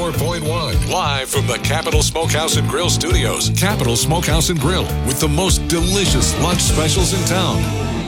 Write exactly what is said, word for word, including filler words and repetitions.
four point one. Live from the Capital Smokehouse and Grill Studios. Capital Smokehouse and Grill with the most delicious lunch specials in town.